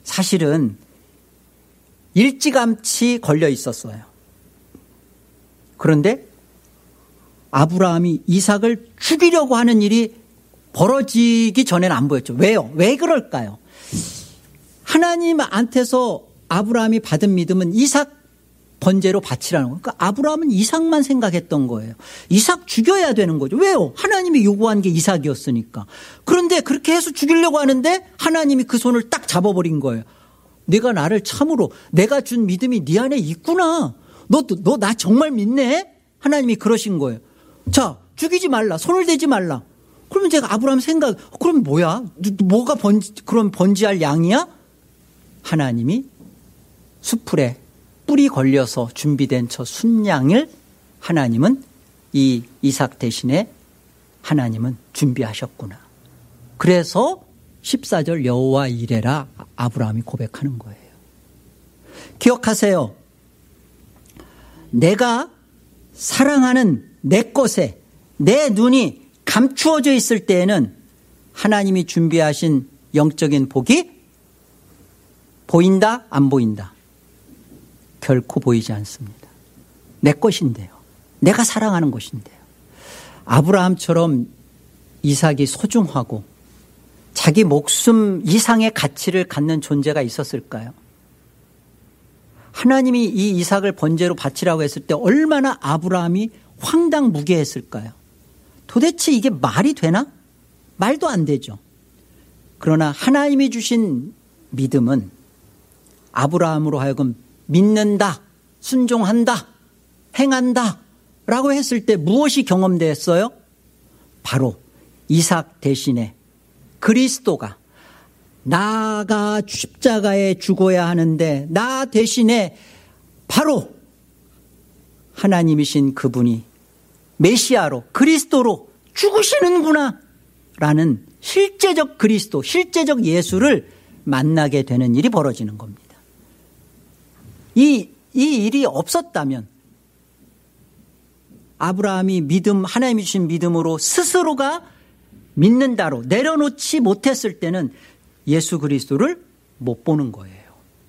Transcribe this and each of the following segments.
사실은 일찌감치 걸려 있었어요. 그런데 아브라함이 이삭을 죽이려고 하는 일이 벌어지기 전에는 안 보였죠. 왜요? 왜 그럴까요? 하나님한테서 아브라함이 받은 믿음은 이삭 번제로 바치라는 거예요. 그러니까 아브라함은 이삭만 생각했던 거예요. 이삭 죽여야 되는 거죠. 왜요? 하나님이 요구한 게 이삭이었으니까. 그런데 그렇게 해서 죽이려고 하는데 하나님이 그 손을 딱 잡아버린 거예요. 네가 나를 참으로 내가 준 믿음이 네 안에 있구나. 너 나 정말 믿네? 하나님이 그러신 거예요. 자, 죽이지 말라. 손을 대지 말라. 그러면 제가 아브라함 생각, 그럼 뭐야? 뭐가 그럼 번지할 양이야? 하나님이 수풀에 뿔이 걸려서 준비된 저 순양을 하나님은 이 이삭 대신에 하나님은 준비하셨구나. 그래서 14절 여호와 이레라 아브라함이 고백하는 거예요. 기억하세요. 내가 사랑하는 내 것에 내 눈이 감추어져 있을 때에는 하나님이 준비하신 영적인 복이 보인다? 안 보인다? 결코 보이지 않습니다. 내 것인데요. 내가 사랑하는 것인데요. 아브라함처럼 이삭이 소중하고 자기 목숨 이상의 가치를 갖는 존재가 있었을까요? 하나님이 이 이삭을 번제로 바치라고 했을 때 얼마나 아브라함이 황당무계했을까요? 도대체 이게 말이 되나? 말도 안 되죠. 그러나 하나님이 주신 믿음은 아브라함으로 하여금 믿는다, 순종한다, 행한다 라고 했을 때 무엇이 경험됐어요? 바로 이삭 대신에 그리스도가 나가 십자가에 죽어야 하는데 나 대신에 바로 하나님이신 그분이 메시아로 그리스도로 죽으시는구나 라는 실제적 그리스도, 실제적 예수를 만나게 되는 일이 벌어지는 겁니다. 이 일이 없었다면 아브라함이 믿음, 하나님이 주신 믿음으로 스스로가 믿는다로 내려놓지 못했을 때는 예수 그리스도를 못 보는 거예요.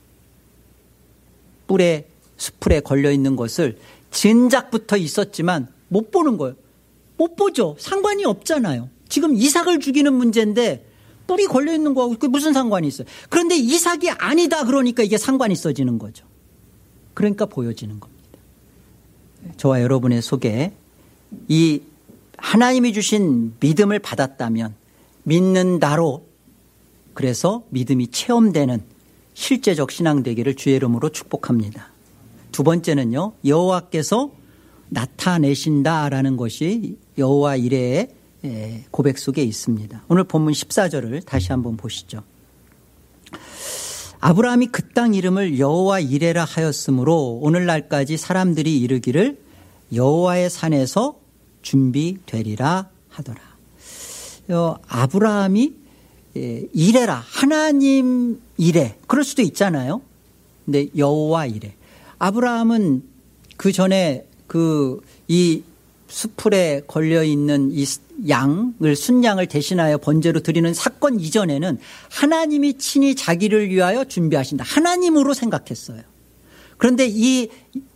수풀에 걸려 있는 것을 진작부터 있었지만 못 보는 거예요. 못 보죠. 상관이 없잖아요. 지금 이삭을 죽이는 문제인데 뿔이 걸려 있는 거하고 그게 무슨 상관이 있어요. 그런데 이삭이 아니다 그러니까 이게 상관이 있어지는 거죠. 그러니까 보여지는 겁니다. 저와 여러분의 속에 이 하나님이 주신 믿음을 받았다면 믿는다로 그래서 믿음이 체험되는 실제적 신앙 되기를 주의 이름으로 축복합니다. 두 번째는요. 여호와께서 나타내신다라는 것이 여호와 이레의 고백 속에 있습니다. 오늘 본문 14절을 다시 한번 보시죠. 아브라함이 그 땅 이름을 여호와 이레라 하였으므로 오늘날까지 사람들이 이르기를 여호와의 산에서 준비되리라 하더라. 아브라함이 이레라 하나님 이레 그럴 수도 있잖아요. 근데 여호와 이레 아브라함은 그 전에 이 수풀에 걸려 있는 이 양을 순양을 대신하여 번제로 드리는 사건 이전에는 하나님이 친히 자기를 위하여 준비하신다. 하나님으로 생각했어요. 그런데 이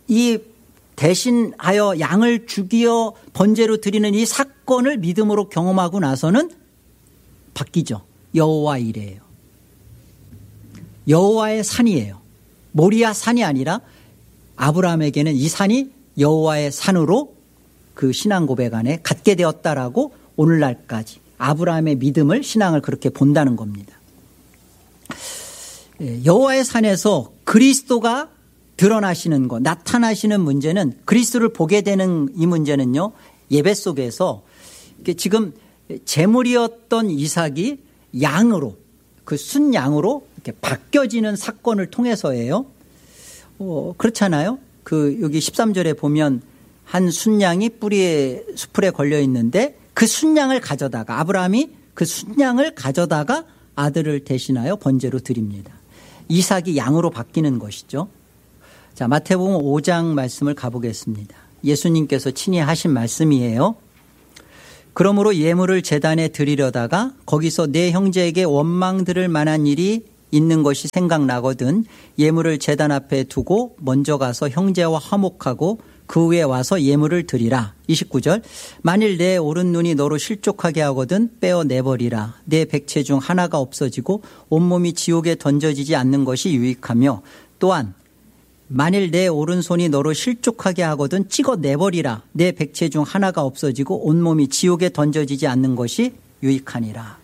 대신하여 양을 죽이어 번제로 드리는 이 사건을 믿음으로 경험하고 나서는 바뀌죠. 여호와 이레예요. 여호와의 산이에요. 모리아 산이 아니라 아브라함에게는 이 산이 여호와의 산으로 그 신앙 고백 안에 갖게 되었다라고 오늘날까지 아브라함의 믿음을 신앙을 그렇게 본다는 겁니다. 여호와의 산에서 그리스도가 드러나시는 것, 나타나시는 문제는 그리스도를 보게 되는 이 문제는요. 예배 속에서 지금 제물이었던 이삭이 양으로 그 순양으로 이렇게 바뀌어지는 사건을 통해서예요. 그렇잖아요. 여기 13절에 보면 한 순양이 수풀에 걸려 있는데 그 순양을 가져다가 아브라함이 그 순양을 가져다가 아들을 대신하여 번제로 드립니다. 이삭이 양으로 바뀌는 것이죠. 자, 마태복음 5장 말씀을 가보겠습니다. 예수님께서 친히 하신 말씀이에요. 그러므로 예물을 제단에 드리려다가 거기서 내 형제에게 원망 들을 만한 일이 있는 것이 생각나거든 예물을 제단 앞에 두고 먼저 가서 형제와 화목하고 그 후에 와서 예물을 드리라. 29절 만일 내 오른눈이 너로 실족하게 하거든 빼어 내버리라. 내 백체 중 하나가 없어지고 온몸이 지옥에 던져지지 않는 것이 유익하며 또한 만일 내 오른손이 너로 실족하게 하거든 찍어 내버리라. 내 백체 중 하나가 없어지고 온몸이 지옥에 던져지지 않는 것이 유익하니라.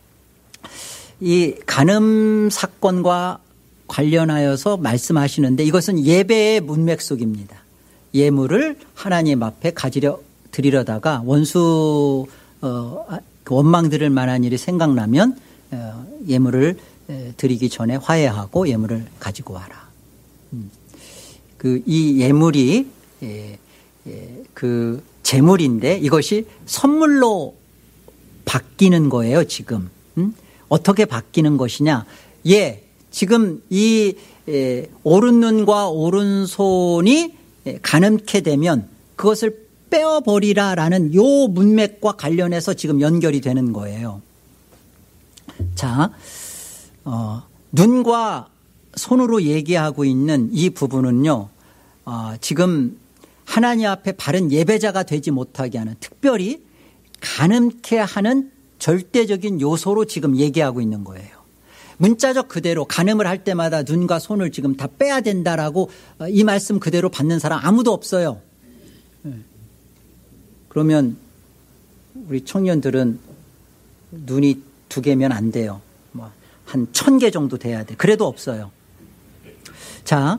이 간음 사건과 관련하여서 말씀하시는데 이것은 예배의 문맥 속입니다. 예물을 하나님 앞에 드리려다가 원수 원망 들을 만한 일이 생각나면 예물을 드리기 전에 화해하고 예물을 가지고 와라. 이 예물이 그 재물인데 이것이 선물로 바뀌는 거예요. 지금 어떻게 바뀌는 것이냐? 지금 이 오른눈과 오른손이 가늠케 되면 그것을 빼어버리라라는 요 문맥과 관련해서 지금 연결이 되는 거예요. 자, 눈과 손으로 얘기하고 있는 이 부분은요, 지금 하나님 앞에 바른 예배자가 되지 못하게 하는 특별히 가늠케 하는 절대적인 요소로 지금 얘기하고 있는 거예요. 문자적 그대로 간음을 할 때마다 눈과 손을 지금 다 빼야 된다라고 이 말씀 그대로 받는 사람 아무도 없어요. 그러면 우리 청년들은 눈이 2개면 안 돼요. 한 1000개 정도 돼야 돼. 그래도 없어요. 자,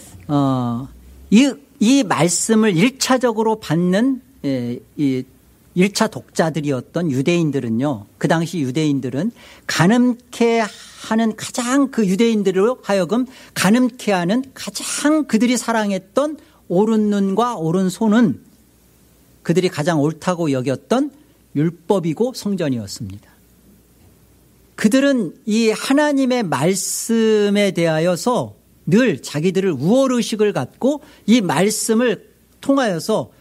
이 말씀을 1차적으로 받는 이 1차 독자들이었던 유대인들은요. 그 당시 유대인들은 가늠케 하는 가장 그 유대인들로 하여금 가늠케 하는 가장 그들이 사랑했던 오른눈과 오른손은 그들이 가장 옳다고 여겼던 율법이고 성전이었습니다. 그들은 이 하나님의 말씀에 대하여서 늘 자기들을 우월의식을 갖고 이 말씀을 통하여서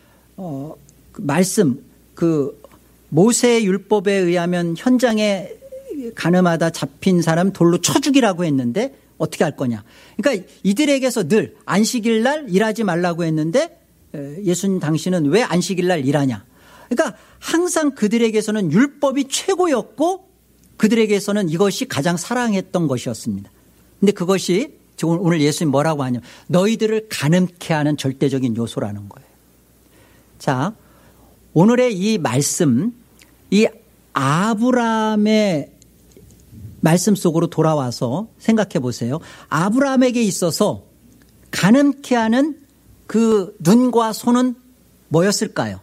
그 모세의 율법에 의하면 현장에 간음하다 잡힌 사람 돌로 쳐 죽이라고 했는데 어떻게 할 거냐. 그러니까 이들에게서 늘 안식일 날 일하지 말라고 했는데 예수님 당신은 왜 안식일 날 일하냐. 그러니까 항상 그들에게서는 율법이 최고였고 그들에게서는 이것이 가장 사랑했던 것이었습니다. 그런데 그것이 오늘 예수님 뭐라고 하냐면 너희들을 가늠케 하는 절대적인 요소라는 거예요. 자, 오늘의 이 말씀, 이 아브라함의 말씀 속으로 돌아와서 생각해 보세요. 아브라함에게 있어서 가늠케 하는 그 눈과 손은 뭐였을까요?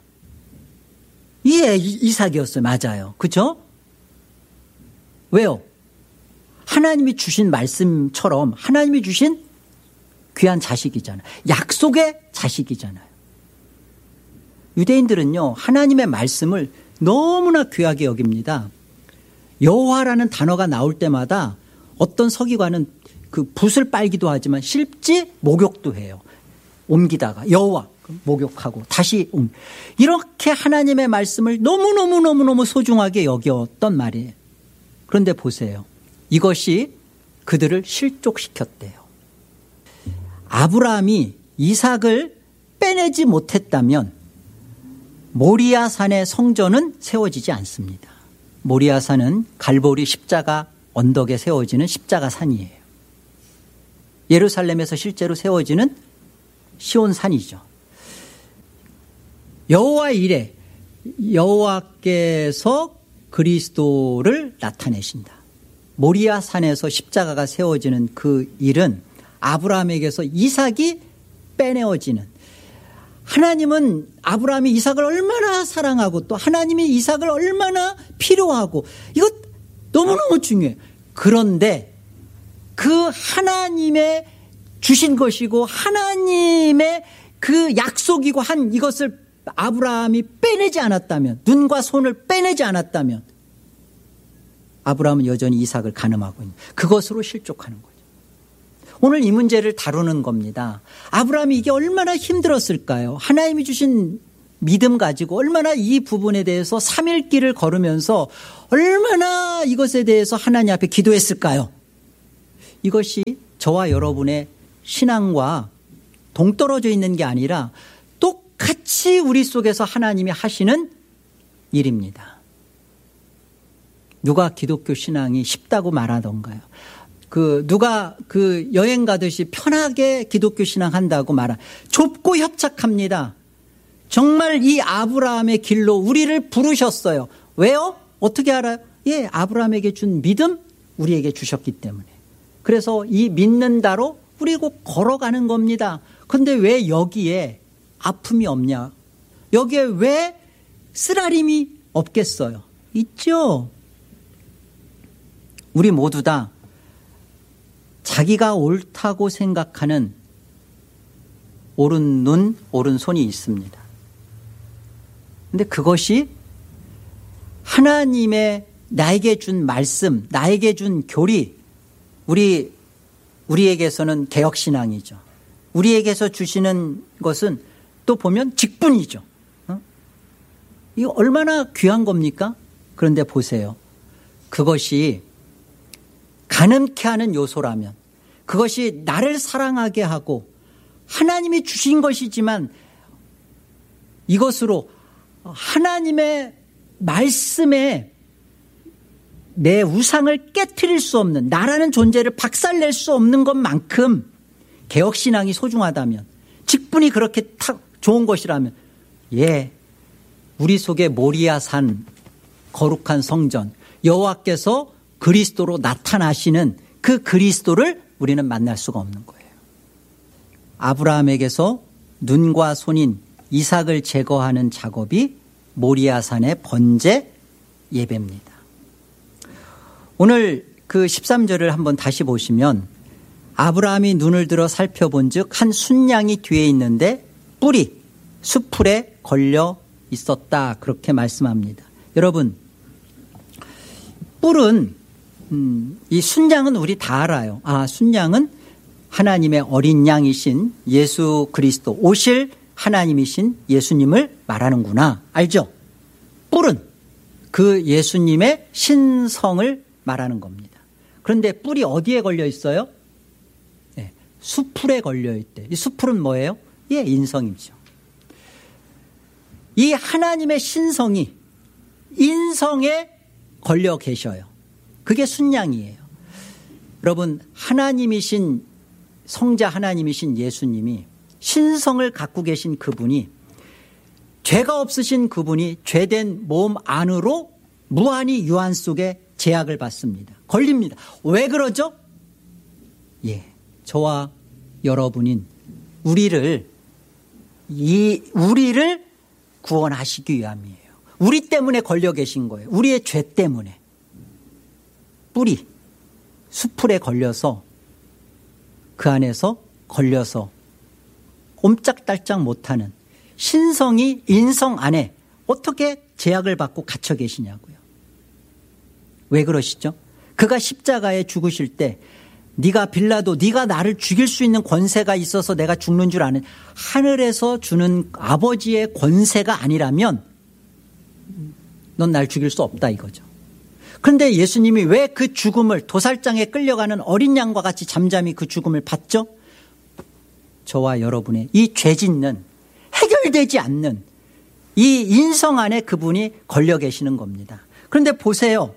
이삭이었어요. 맞아요. 그렇죠? 왜요? 하나님이 주신 말씀처럼 하나님이 주신 귀한 자식이잖아요. 약속의 자식이잖아요. 유대인들은요. 하나님의 말씀을 너무나 귀하게 여깁니다. 여호와라는 단어가 나올 때마다 어떤 서기관은 그 붓을 빨기도 하지만 실제 목욕도 해요. 옮기다가 여호와 목욕하고 다시 이렇게 하나님의 말씀을 너무너무 소중하게 여겼던 말이에요. 그런데 보세요. 이것이 그들을 실족시켰대요. 아브라함이 이삭을 빼내지 못했다면 모리아산의 성전은 세워지지 않습니다. 모리아산은 갈보리 십자가 언덕에 세워지는 십자가 산이에요. 예루살렘에서 실제로 세워지는 시온산이죠. 여호와 이레, 여호와께서 그리스도를 나타내신다. 모리아산에서 십자가가 세워지는 그 일은 아브라함에게서 이삭이 빼내어지는, 하나님은 아브라함이 이삭을 얼마나 사랑하고 또 하나님이 이삭을 얼마나 필요하고 이것 너무너무 중요해요. 그런데 그 하나님의 주신 것이고 하나님의 그 약속이고 한 이것을 아브라함이 빼내지 않았다면, 눈과 손을 빼내지 않았다면 아브라함은 여전히 이삭을 간음하고 있는, 그것으로 실족하는 거죠. 오늘 이 문제를 다루는 겁니다. 아브라함이 이게 얼마나 힘들었을까요? 하나님이 주신 믿음 가지고 얼마나 이 부분에 대해서 3일 길을 걸으면서 얼마나 이것에 대해서 하나님 앞에 기도했을까요? 이것이 저와 여러분의 신앙과 동떨어져 있는 게 아니라 똑같이 우리 속에서 하나님이 하시는 일입니다. 누가 기독교 신앙이 쉽다고 말하던가요? 누가 여행 가듯이 편하게 기독교 신앙 한다고 좁고 협착합니다. 정말 이 아브라함의 길로 우리를 부르셨어요. 왜요? 어떻게 알아요? 예, 아브라함에게 준 믿음 우리에게 주셨기 때문에. 그래서 이 믿는다로 우리고 걸어가는 겁니다. 그런데 왜 여기에 아픔이 없냐? 여기에 왜 쓰라림이 없겠어요? 있죠. 우리 모두 다 자기가 옳다고 생각하는 옳은 눈, 옳은 손이 있습니다. 그런데 그것이 하나님의 나에게 준 말씀, 나에게 준 교리, 우리에게서는 개혁신앙이죠. 우리에게서 주시는 것은 또 보면 직분이죠. 이거 얼마나 귀한 겁니까? 그런데 보세요. 그것이 가늠케 하는 요소라면, 그것이 나를 사랑하게 하고 하나님이 주신 것이지만 이것으로 하나님의 말씀에 내 우상을 깨트릴 수 없는, 나라는 존재를 박살낼 수 없는 것만큼 개혁신앙이 소중하다면, 직분이 그렇게 좋은 것이라면, 예, 우리 속에 모리아산 거룩한 성전, 여호와께서 그리스도로 나타나시는 그 그리스도를 우리는 만날 수가 없는 거예요. 아브라함에게서 눈과 손인 이삭을 제거하는 작업이 모리아산의 번제 예배입니다. 오늘 그 13절을 한번 다시 보시면 아브라함이 눈을 들어 살펴본 즉 한 순양이 뒤에 있는데 뿔이 수풀에 걸려 있었다. 그렇게 말씀합니다. 여러분, 뿔은 이 순양은 우리 다 알아요. 순양은 하나님의 어린 양이신 예수 그리스도, 오실 하나님이신 예수님을 말하는구나. 알죠? 뿔은 그 예수님의 신성을 말하는 겁니다. 그런데 뿔이 어디에 걸려 있어요? 네, 수풀에 걸려 있대. 이 수풀은 뭐예요? 예, 인성이죠. 이 하나님의 신성이 인성에 걸려 계셔요. 그게 순양이에요. 여러분, 하나님이신 성자 하나님이신 예수님이 신성을 갖고 계신 그분이, 죄가 없으신 그분이 죄된 몸 안으로 무한히 유한 속에 제약을 받습니다. 걸립니다. 왜 그러죠? 예, 저와 여러분인 우리를 구원하시기 위함이에요. 우리 때문에 걸려 계신 거예요. 우리의 죄 때문에. 뿔이 수풀에 걸려서, 그 안에서 걸려서 옴짝달짝 못하는 신성이 인성 안에 어떻게 제약을 받고 갇혀 계시냐고요. 왜 그러시죠? 그가 십자가에 죽으실 때 네가 빌라도, 네가 나를 죽일 수 있는 권세가 있어서 내가 죽는 줄 아는, 하늘에서 주는 아버지의 권세가 아니라면 넌 날 죽일 수 없다 이거죠. 그런데 예수님이 왜 그 죽음을, 도살장에 끌려가는 어린 양과 같이 잠잠히 그 죽음을 받죠? 저와 여러분의 이 죄짓는, 해결되지 않는 이 인성 안에 그분이 걸려 계시는 겁니다. 그런데 보세요.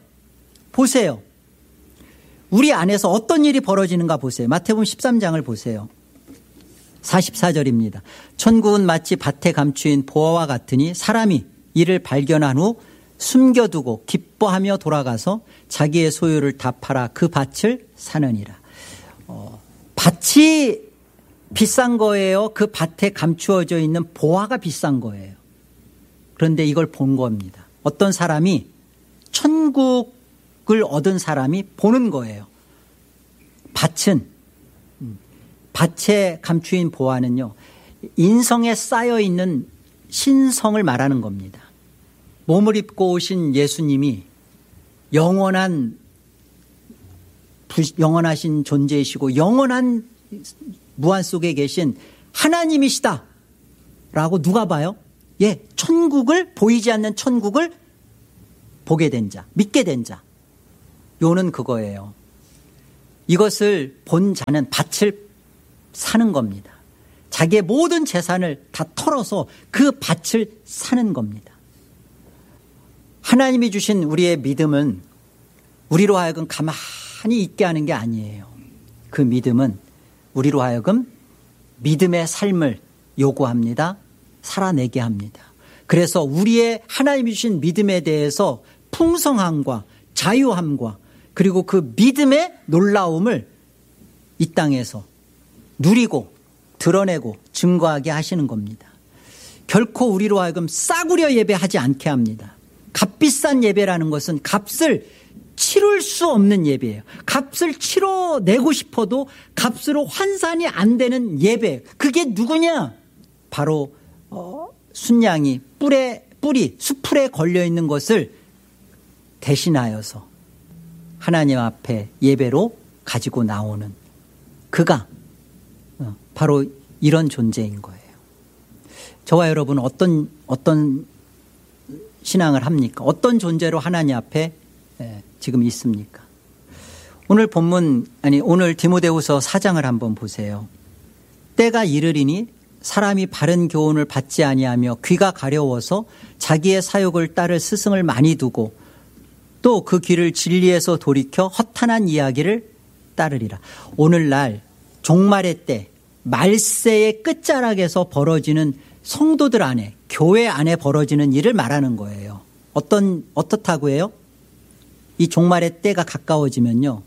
우리 안에서 어떤 일이 벌어지는가 보세요. 마태복음 13장을 보세요. 44절입니다. 천국은 마치 밭에 감추인 보화와 같으니 사람이 이를 발견한 후 숨겨두고 기뻐하며 돌아가서 자기의 소유를 다 팔아 그 밭을 사느니라. 밭이 비싼 거예요? 그 밭에 감추어져 있는 보화가 비싼 거예요? 그런데 이걸 본 겁니다. 어떤 사람이, 천국을 얻은 사람이 보는 거예요. 밭에 감추인 보화는요, 인성에 쌓여 있는 신성을 말하는 겁니다. 몸을 입고 오신 예수님이 영원하신 존재이시고 영원한 무한 속에 계신 하나님이시다 라고 누가 봐요? 예, 천국을, 보이지 않는 천국을 보게 된 자, 믿게 된 자. 요는 그거예요. 이것을 본 자는 밭을 사는 겁니다. 자기의 모든 재산을 다 털어서 그 밭을 사는 겁니다. 하나님이 주신 우리의 믿음은 우리로 하여금 가만히 있게 하는 게 아니에요. 그 믿음은 우리로 하여금 믿음의 삶을 요구합니다. 살아내게 합니다. 그래서 우리의 하나님이 주신 믿음에 대해서 풍성함과 자유함과 그리고 그 믿음의 놀라움을 이 땅에서 누리고 드러내고 증거하게 하시는 겁니다. 결코 우리로 하여금 싸구려 예배하지 않게 합니다. 값비싼 예배라는 것은 값을 치룰 수 없는 예배예요. 값을 치러내고 싶어도 값으로 환산이 안 되는 예배. 그게 누구냐? 바로 순양이 뿌리 수풀에 걸려있는 것을 대신하여서 하나님 앞에 예배로 가지고 나오는 그가 바로 이런 존재인 거예요. 저와 여러분은 어떤 신앙을 합니까? 어떤 존재로 하나님 앞에 지금 있습니까? 오늘 오늘 디모데후서 4장을 한번 보세요. 때가 이르리니 사람이 바른 교훈을 받지 아니하며 귀가 가려워서 자기의 사욕을 따를 스승을 많이 두고 또 그 귀를 진리에서 돌이켜 허탄한 이야기를 따르리라. 오늘날 종말의 때 말세의 끝자락에서 벌어지는 성도들 안에 교회 안에 벌어지는 일을 말하는 거예요. 어떻다고 해요? 이 종말의 때가 가까워지면요.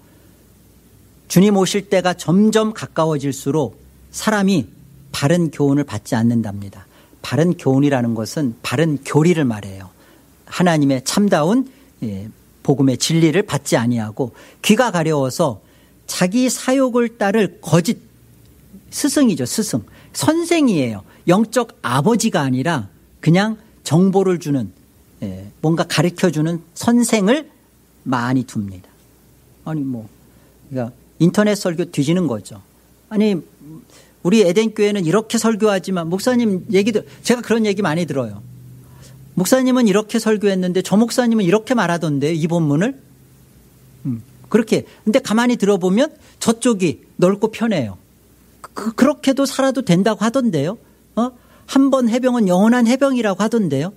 주님 오실 때가 점점 가까워질수록 사람이 바른 교훈을 받지 않는답니다. 바른 교훈이라는 것은 바른 교리를 말해요. 하나님의 참다운 복음의 진리를 받지 아니하고 귀가 가려워서 자기 사욕을 따를 거짓 스승이죠. 스승. 선생이에요. 영적 아버지가 아니라 그냥 정보를 주는 뭔가 가르쳐주는 선생을 많이 둡니다. 아니 그러니까 인터넷 설교 뒤지는 거죠. 아니 우리 에덴교회는 이렇게 설교하지만 목사님 얘기도 제가 그런 얘기 많이 들어요. 목사님은 이렇게 설교했는데 저 목사님은 이렇게 말하던데 이 본문을 그렇게. 근데 가만히 들어보면 저쪽이 넓고 편해요. 그렇게도 살아도 된다고 하던데요. 한 번 해병은 영원한 해병이라고 하던데요.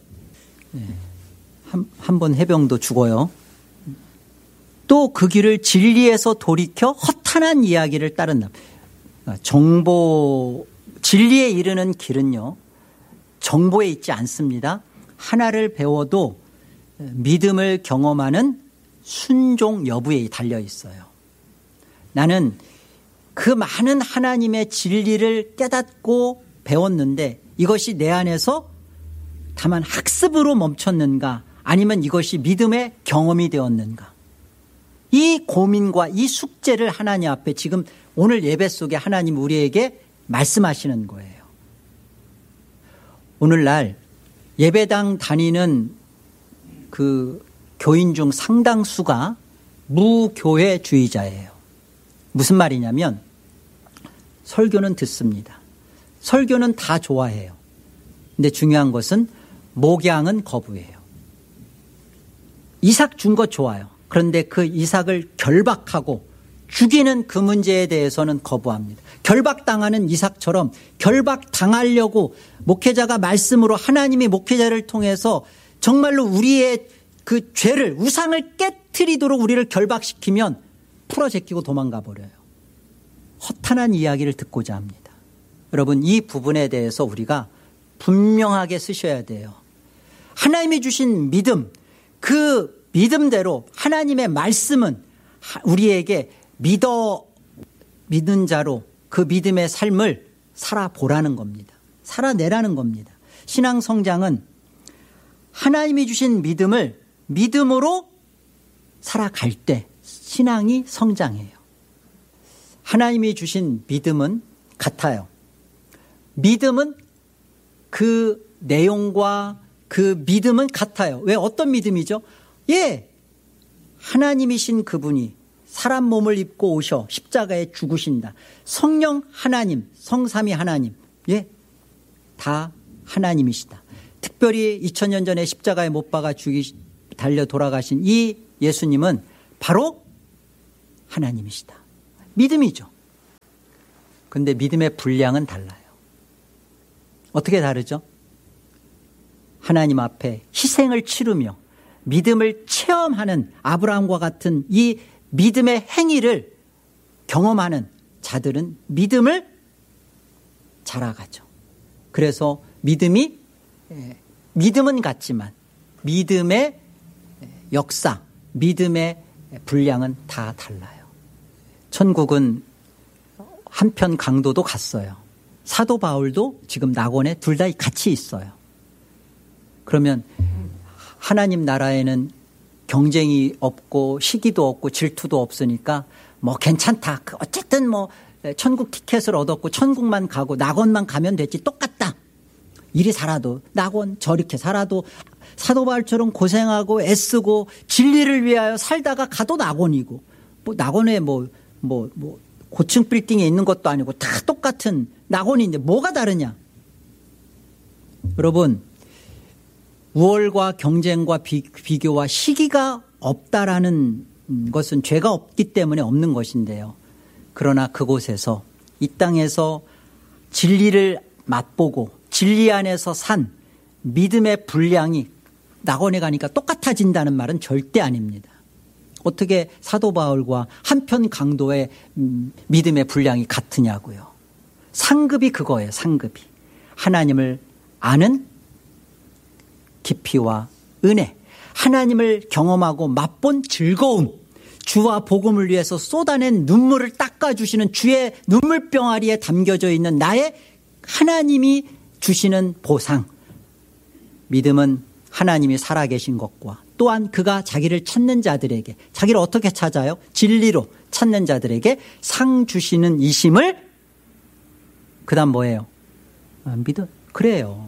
한 번 해병도 죽어요. 또 그 길을 진리에서 돌이켜 허탄한 이야기를 따른다. 진리에 이르는 길은요. 정보에 있지 않습니다. 하나를 배워도 믿음을 경험하는 순종 여부에 달려 있어요. 나는 그 많은 하나님의 진리를 깨닫고 배웠는데 이것이 내 안에서 다만 학습으로 멈췄는가 아니면 이것이 믿음의 경험이 되었는가. 이 고민과 이 숙제를 하나님 앞에 지금 오늘 예배 속에 하나님 우리에게 말씀하시는 거예요. 오늘날 예배당 다니는 그 교인 중 상당수가 무교회주의자예요. 무슨 말이냐면 설교는 듣습니다. 설교는 다 좋아해요. 근데 중요한 것은 목양은 거부해요. 이삭 준 것 좋아요. 그런데 그 이삭을 결박하고 죽이는 그 문제에 대해서는 거부합니다. 결박당하는 이삭처럼 결박당하려고 목회자가 말씀으로 하나님이 목회자를 통해서 정말로 우리의 그 죄를 우상을 깨트리도록 우리를 결박시키면 풀어제끼고 도망가 버려요. 허탄한 이야기를 듣고자 합니다. 여러분 이 부분에 대해서 우리가 분명하게 쓰셔야 돼요. 하나님이 주신 믿음 그 믿음대로 하나님의 말씀은 우리에게 믿는 자로 그 믿음의 삶을 살아보라는 겁니다. 살아내라는 겁니다. 신앙 성장은 하나님이 주신 믿음을 믿음으로 살아갈 때 신앙이 성장해요. 하나님이 주신 믿음은 같아요. 믿음은 그 내용과 그 믿음은 같아요. 왜 어떤 믿음이죠? 하나님이신 그분이 사람 몸을 입고 오셔 십자가에 죽으신다. 성령 하나님, 성삼위 하나님, 다 하나님이시다. 특별히 2000년 전에 십자가에 못 박아 달려 돌아가신 이 예수님은 바로 하나님이시다. 믿음이죠. 그런데 믿음의 분량은 달라요. 어떻게 다르죠? 하나님 앞에 희생을 치르며 믿음을 체험하는 아브라함과 같은 이 믿음의 행위를 경험하는 자들은 믿음을 자라가죠. 그래서 믿음은 같지만 믿음의 역사, 믿음의 분량은 다 달라요. 천국은 한편 강도도 갔어요. 사도 바울도 지금 낙원에 둘 다 같이 있어요. 그러면 하나님 나라에는 경쟁이 없고 시기도 없고 질투도 없으니까 뭐 괜찮다. 어쨌든 뭐 천국 티켓을 얻었고 천국만 가고 낙원만 가면 되지 똑같다. 이리 살아도 낙원 저렇게 살아도 사도 바울처럼 고생하고 애쓰고 진리를 위하여 살다가 가도 낙원이고 뭐 낙원에 뭐 고층 빌딩에 있는 것도 아니고 다 똑같은 낙원인데 뭐가 다르냐. 여러분 우월과 경쟁과 비교와 시기가 없다라는 것은 죄가 없기 때문에 없는 것인데요. 그러나 그곳에서 이 땅에서 진리를 맛보고 진리 안에서 산 믿음의 분량이 낙원에 가니까 똑같아진다는 말은 절대 아닙니다. 어떻게 사도 바울과 한편 강도의 믿음의 분량이 같으냐고요. 상급이 그거예요. 상급이. 하나님을 아는 깊이와 은혜, 하나님을 경험하고 맛본 즐거움, 주와 복음을 위해서 쏟아낸 눈물을 닦아주시는 주의 눈물병아리에 담겨져 있는 나의 하나님이 주시는 보상. 믿음은 하나님이 살아계신 것과 또한 그가 자기를 찾는 자들에게, 자기를 어떻게 찾아요? 진리로 찾는 자들에게 상 주시는 이심을, 그 다음 뭐예요? 믿음. 그래요.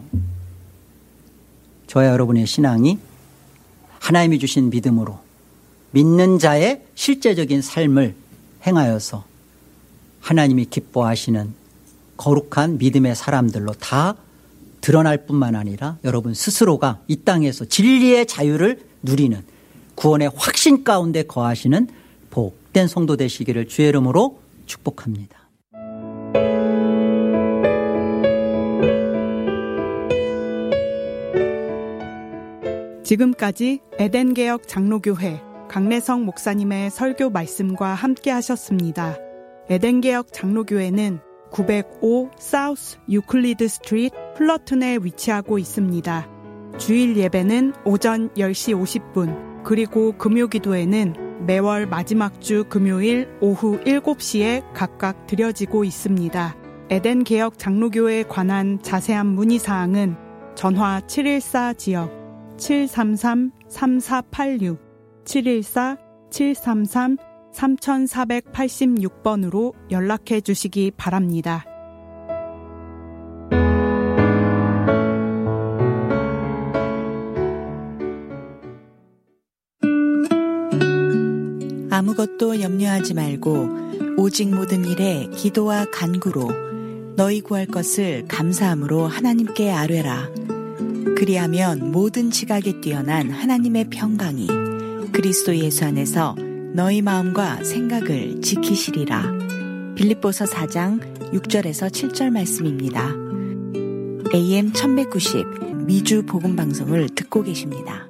저와 여러분의 신앙이 하나님이 주신 믿음으로 믿는 자의 실제적인 삶을 행하여서 하나님이 기뻐하시는 거룩한 믿음의 사람들로 다 드러날 뿐만 아니라 여러분 스스로가 이 땅에서 진리의 자유를 누리는 구원의 확신 가운데 거하시는 복된 성도 되시기를 주의 이름으로 축복합니다. 지금까지 에덴개혁 장로교회 강래성 목사님의 설교 말씀과 함께 하셨습니다. 에덴개혁 장로교회는 905 사우스 유클리드 스트리트 플러튼에 위치하고 있습니다. 주일 예배는 오전 10시 50분, 그리고 금요기도회는 매월 마지막 주 금요일 오후 7시에 각각 드려지고 있습니다. 에덴개혁 장로교회에 관한 자세한 문의사항은 전화 714지역 733-3486, 714-733-3486번으로 연락해 주시기 바랍니다. 아무것도 염려하지 말고 오직 모든 일에 기도와 간구로 너희 구할 것을 감사함으로 하나님께 아뢰라. 그리하면 모든 지각에 뛰어난 하나님의 평강이 그리스도 예수 안에서 너희 마음과 생각을 지키시리라. 빌립보서 4장 6절에서 7절 말씀입니다. AM 1190 미주 복음방송을 듣고 계십니다.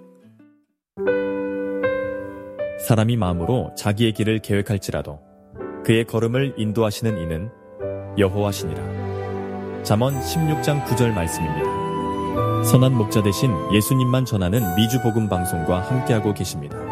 사람이 마음으로 자기의 길을 계획할지라도 그의 걸음을 인도하시는 이는 여호와시니라. 잠언 16장 9절 말씀입니다. 선한 목자 대신 예수님만 전하는 미주 복음 방송과 함께하고 계십니다.